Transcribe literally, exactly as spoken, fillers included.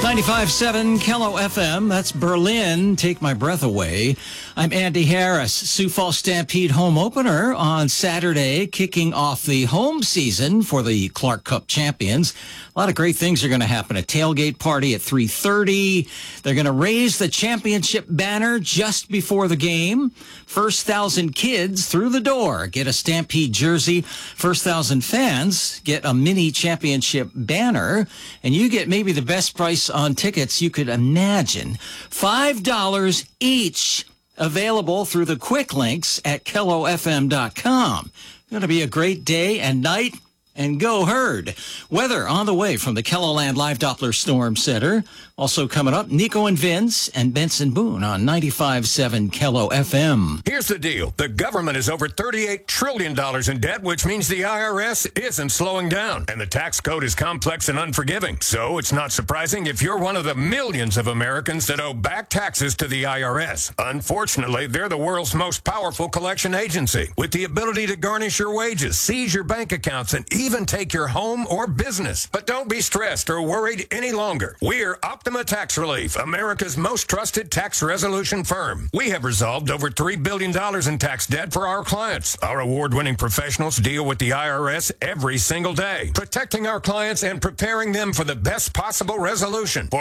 ninety-five point seven Kello F M. That's Berlin. Take my breath away. I'm Andy Harris. Sioux Falls Stampede home opener on Saturday, kicking off the home season for the Clark Cup champions. A lot of great things are going to happen. A tailgate party at three thirty. They're going to raise the championship banner just before the game. First thousand kids through the door get a Stampede jersey. First thousand fans get a mini championship banner. And you get maybe the best price on tickets you could imagine. five dollars each. Available through the quick links at kello f m dot com. Going to be a great day and night. And go herd. Weather on the way from the KELOLAND Live Doppler Storm Center. Also coming up, Nico and Vince and Benson Boone on ninety-five point seven Kello F M. Here's the deal. The government is over thirty-eight trillion dollars in debt, which means the I R S isn't slowing down. And the tax code is complex and unforgiving. So it's not surprising if you're one of the millions of Americans that owe back taxes to the I R S. Unfortunately, they're the world's most powerful collection agency, with the ability to garnish your wages, seize your bank accounts, and even take your home or business. But don't be stressed or worried any longer. We're Optima Tax Relief, America's most trusted tax resolution firm. We have resolved over three billion dollars in tax debt for our clients. Our award-winning professionals deal with the I R S every single day, protecting our clients and preparing them for the best possible resolution. For